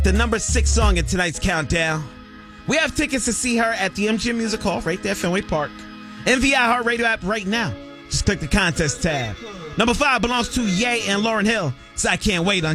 The number 6 song in tonight's countdown. We have tickets to see her at the MGM Music Hall right there, Fenway Park. MVI Heart Radio app right now. Just click the contest tab. Number 5 belongs to Ye and Lauryn Hill. So I Can't Wait on